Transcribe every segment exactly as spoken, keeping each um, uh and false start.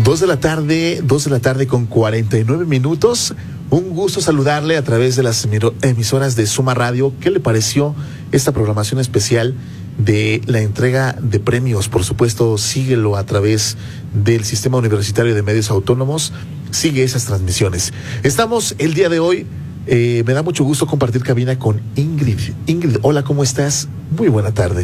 Dos de la tarde, dos de la tarde con cuarenta y nueve minutos. Un gusto saludarle a través de las emisoras de Suma Radio. ¿Qué le pareció esta programación especial de la entrega de premios? Por supuesto, síguelo a través del Sistema Universitario de Medios Autónomos. Sigue esas transmisiones. Estamos el día de hoy, eh, me da mucho gusto compartir cabina con Ingrid. Ingrid, hola, ¿cómo estás? Muy buena tarde.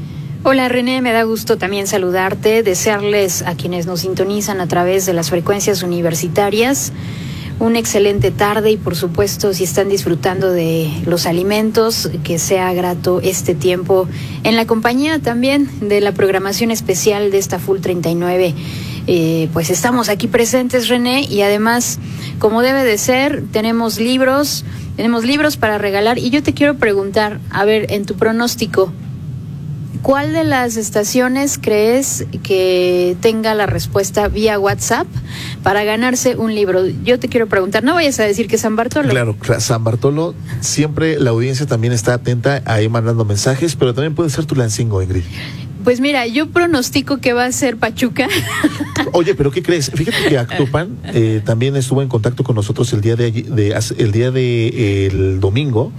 Hola René, me da gusto también saludarte, desearles a quienes nos sintonizan a través de las frecuencias universitarias una excelente tarde y por supuesto si están disfrutando de los alimentos, que sea grato este tiempo en la compañía también de la programación especial de esta Full treinta y nueve. Eh, pues estamos aquí presentes, René, y además, como debe de ser, tenemos libros, tenemos libros para regalar y yo te quiero preguntar, a ver, en tu pronóstico, ¿cuál de las estaciones crees que tenga la respuesta vía WhatsApp para ganarse un libro? Yo te quiero preguntar, no vayas a decir que San Bartolo. Claro, San Bartolo, siempre la audiencia también está atenta ahí mandando mensajes, pero también puede ser Tulancingo, Ingrid. Pues mira, yo pronostico que va a ser Pachuca. Oye, pero ¿qué crees? Fíjate que Actopan eh, también estuvo en contacto con nosotros el día de, de el día de eh, el domingo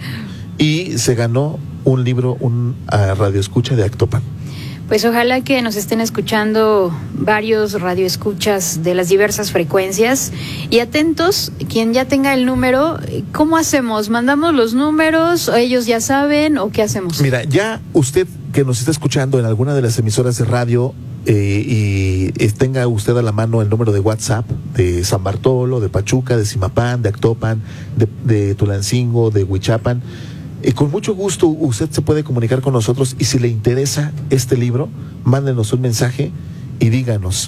y se ganó un libro, un uh, radioescucha de Actopan. Pues ojalá que nos estén escuchando varios radioescuchas de las diversas frecuencias y atentos, quien ya tenga el número, ¿cómo hacemos? ¿Mandamos los números? ¿O ellos ya saben? ¿O qué hacemos? Mira, ya usted que nos está escuchando en alguna de las emisoras de radio eh, y eh, tenga usted a la mano el número de WhatsApp de San Bartolo, de Pachuca, de Zimapán, de Actopan, de, de Tulancingo, de Huichapan, Eh, con mucho gusto usted se puede comunicar con nosotros y si le interesa este libro, mándenos un mensaje y díganos,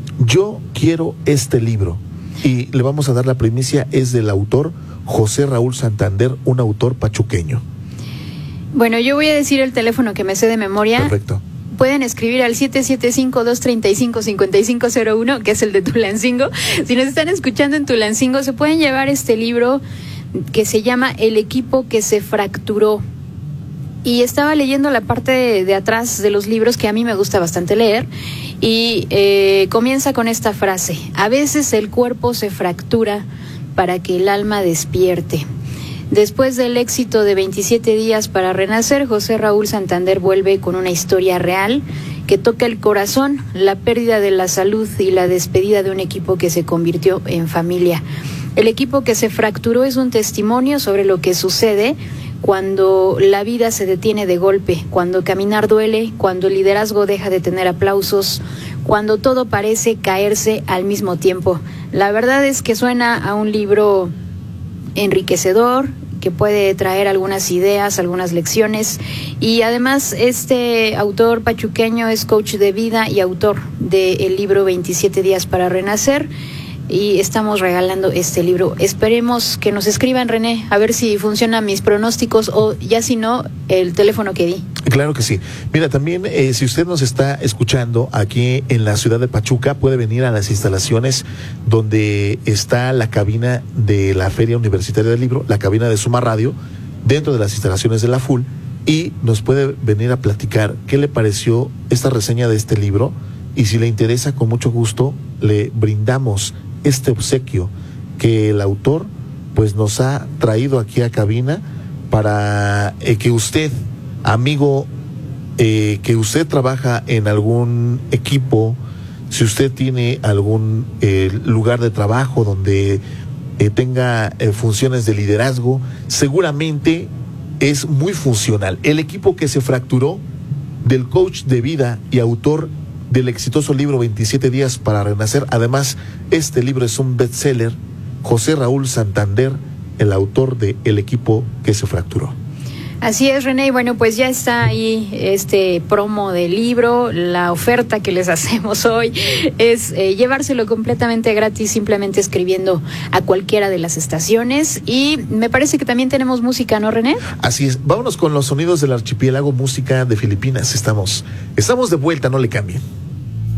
yo quiero este libro. Y le vamos a dar la primicia, es del autor José Raúl Santander, un autor pachuqueño. Bueno, yo voy a decir el teléfono que me sé de memoria. Perfecto. Pueden escribir al siete siete cinco, dos tres cinco, cinco cinco cero uno, que es el de Tulancingo. Si nos están escuchando en Tulancingo, se pueden llevar este libro que se llama El equipo que se fracturó. Y estaba leyendo la parte de, de atrás de los libros que a mí me gusta bastante leer y eh, comienza con esta frase: a veces el cuerpo se fractura para que el alma despierte. Después del éxito de veintisiete días para renacer, José Raúl Santander vuelve con una historia real que toca el corazón, la pérdida de la salud y la despedida de un equipo que se convirtió en familia. El equipo que se fracturó es un testimonio sobre lo que sucede cuando la vida se detiene de golpe, cuando caminar duele, cuando el liderazgo deja de tener aplausos, cuando todo parece caerse al mismo tiempo. La verdad es que suena a un libro enriquecedor, que puede traer algunas ideas, algunas lecciones, y además este autor pachuqueño es coach de vida y autor del libro veintisiete días para renacer, y estamos regalando este libro. Esperemos que nos escriban, René, a ver si funcionan mis pronósticos o ya si no, el teléfono que di. Claro que sí. Mira, también eh, si usted nos está escuchando aquí en la ciudad de Pachuca, puede venir a las instalaciones donde está la cabina de la Feria Universitaria del Libro, la cabina de Suma Radio, dentro de las instalaciones de la Full, y nos puede venir a platicar qué le pareció esta reseña de este libro, y si le interesa, con mucho gusto le brindamos este obsequio que el autor pues nos ha traído aquí a cabina para eh, que usted, amigo, eh, que usted trabaja en algún equipo, si usted tiene algún eh, lugar de trabajo donde eh, tenga eh, funciones de liderazgo, seguramente es muy funcional. El equipo que se fracturó, del coach de vida y autor del exitoso libro veintisiete días para renacer. Además, este libro es un bestseller. José Raúl Santander, el autor de El equipo que se fracturó. Así es, René. Bueno, pues ya está ahí este promo del libro. La oferta que les hacemos hoy es eh, llevárselo completamente gratis, simplemente escribiendo a cualquiera de las estaciones. Y me parece que también tenemos música, ¿no, René? Así es. Vámonos con los sonidos del archipiélago, música de Filipinas. Estamos, estamos de vuelta, no le cambien.